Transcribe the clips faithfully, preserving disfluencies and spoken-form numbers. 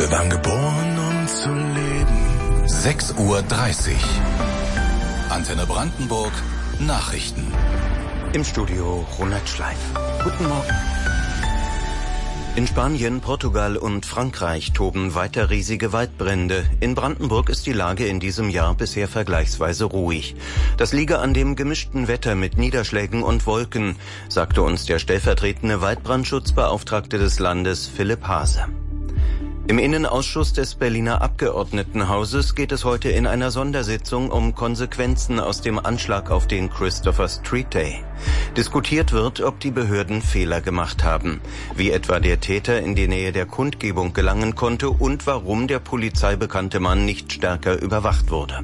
Wir waren geboren, um zu leben. sechs Uhr dreißig. Antenne Brandenburg, Nachrichten. Im Studio Ronald Schleif. Guten Morgen. In Spanien, Portugal und Frankreich toben weiter riesige Waldbrände. In Brandenburg ist die Lage in diesem Jahr bisher vergleichsweise ruhig. Das liege an dem gemischten Wetter mit Niederschlägen und Wolken, sagte uns der stellvertretende Waldbrandschutzbeauftragte des Landes, Philipp Hase. Im Innenausschuss des Berliner Abgeordnetenhauses geht es heute in einer Sondersitzung um Konsequenzen aus dem Anschlag auf den Christopher Street Day. Diskutiert wird, ob die Behörden Fehler gemacht haben, wie etwa der Täter in die Nähe der Kundgebung gelangen konnte und warum der Polizei bekannte Mann nicht stärker überwacht wurde.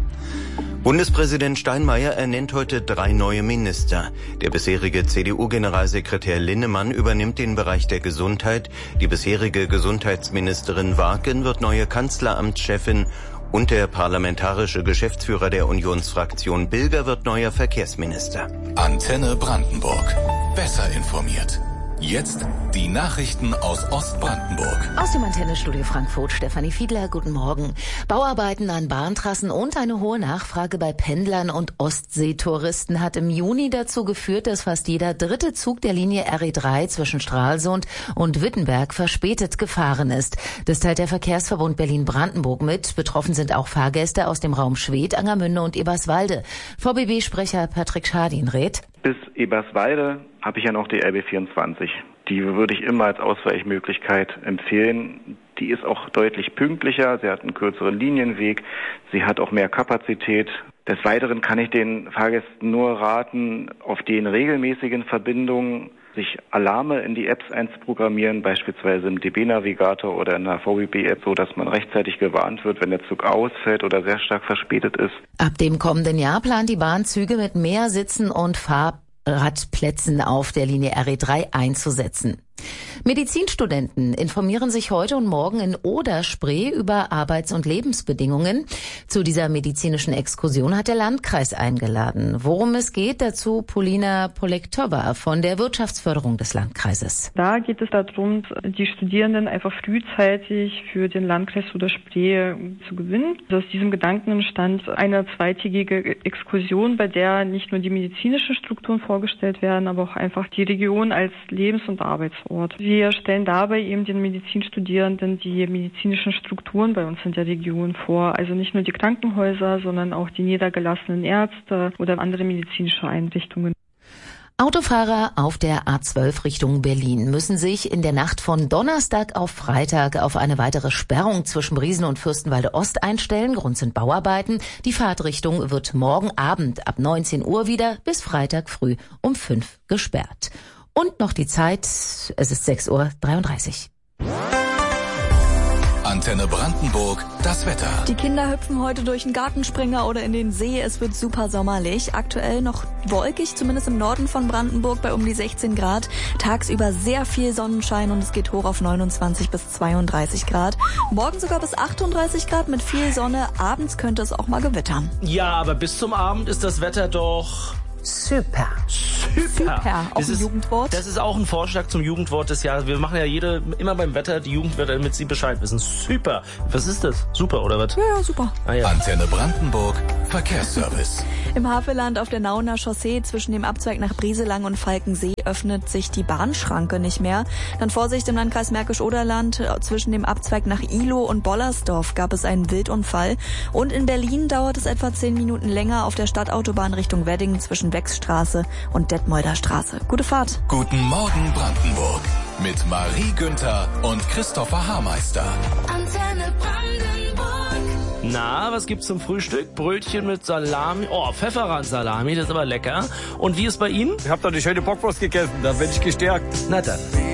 Bundespräsident Steinmeier ernennt heute drei neue Minister. Der bisherige C D U-Generalsekretär Linnemann übernimmt den Bereich der Gesundheit. Die bisherige Gesundheitsministerin Warken wird neue Kanzleramtschefin und der parlamentarische Geschäftsführer der Unionsfraktion Bilger wird neuer Verkehrsminister. Antenne Brandenburg. Besser informiert. Jetzt die Nachrichten aus Ostbrandenburg. Aus dem Antennestudio Frankfurt, Stefanie Fiedler, guten Morgen. Bauarbeiten an Bahntrassen und eine hohe Nachfrage bei Pendlern und Ostseetouristen hat im Juni dazu geführt, dass fast jeder dritte Zug der Linie R E drei zwischen Stralsund und Wittenberg verspätet gefahren ist. Das teilt der Verkehrsverbund Berlin-Brandenburg mit. Betroffen sind auch Fahrgäste aus dem Raum Schwedt, Angermünde und Eberswalde. V B B-Sprecher Patrick Schadin rät: Bis Eberswalde habe ich ja noch die R B vierundzwanzig. Die würde ich immer als Ausweichmöglichkeit empfehlen. Die ist auch deutlich pünktlicher, sie hat einen kürzeren Linienweg, sie hat auch mehr Kapazität. Des Weiteren kann ich den Fahrgästen nur raten, auf den regelmäßigen Verbindungen sich Alarme in die Apps einzuprogrammieren, beispielsweise im D B-Navigator oder in der V B B-App, so dass man rechtzeitig gewarnt wird, wenn der Zug ausfällt oder sehr stark verspätet ist. Ab dem kommenden Jahr plant die Bahn, Züge mit mehr Sitzen und Fahrradplätzen auf der Linie R E drei einzusetzen. Medizinstudenten informieren sich heute und morgen in Oder-Spree über Arbeits- und Lebensbedingungen. Zu dieser medizinischen Exkursion hat der Landkreis eingeladen. Worum es geht, dazu Polina Polektowa von der Wirtschaftsförderung des Landkreises. Da geht es darum, die Studierenden einfach frühzeitig für den Landkreis Oder-Spree zu gewinnen. Aus diesem Gedanken entstand eine zweitägige Exkursion, bei der nicht nur die medizinischen Strukturen vorgestellt werden, aber auch einfach die Region als Lebens- und Arbeitsort. Wir stellen dabei eben den Medizinstudierenden die medizinischen Strukturen bei uns in der Region vor. Also nicht nur die Krankenhäuser, sondern auch die niedergelassenen Ärzte oder andere medizinische Einrichtungen. Autofahrer auf der A zwölf Richtung Berlin müssen sich in der Nacht von Donnerstag auf Freitag auf eine weitere Sperrung zwischen Briesen und Fürstenwalde Ost einstellen. Grund sind Bauarbeiten. Die Fahrtrichtung wird morgen Abend ab neunzehn Uhr wieder bis Freitag früh um fünf gesperrt. Und noch die Zeit, es ist sechs Uhr dreiunddreißig. Antenne Brandenburg, das Wetter. Die Kinder hüpfen heute durch den Gartenspringer oder in den See. Es wird super sommerlich. Aktuell noch wolkig, zumindest im Norden von Brandenburg bei um die sechzehn Grad. Tagsüber sehr viel Sonnenschein und es geht hoch auf neunundzwanzig bis zweiunddreißig Grad. Morgen sogar bis achtunddreißig Grad mit viel Sonne. Abends könnte es auch mal gewittern. Ja, aber bis zum Abend ist das Wetter doch... Super. Super. Super. Auch das ein ist, Jugendwort. Das ist auch ein Vorschlag zum Jugendwort des Jahres. Wir machen ja jede, immer beim Wetter die Jugendwörter, damit sie Bescheid wissen. Super. Was ist das? Super, oder was? Ja, ja, super. Ah, ja. Antenne Brandenburg, Verkehrsservice. Im Havelland auf der Nauener Chaussee zwischen dem Abzweig nach Brieselang und Falkensee öffnet sich die Bahnschranke nicht mehr. Dann Vorsicht im Landkreis Märkisch-Oderland. Zwischen dem Abzweig nach Ihlow und Bollersdorf gab es einen Wildunfall. Und in Berlin dauert es etwa zehn Minuten länger auf der Stadtautobahn Richtung Wedding zwischen Wechsstraße und Detmolder Straße. Gute Fahrt. Guten Morgen Brandenburg mit Marie Günther und Christopher Haarmeister. Antenne Brandenburg. Na, was gibt's zum Frühstück? Brötchen mit Salami. Oh, Pfefferrand-Salami, das ist aber lecker. Und wie ist bei Ihnen? Ich habe doch eine schöne Bockwurst gegessen, da bin ich gestärkt. Na dann.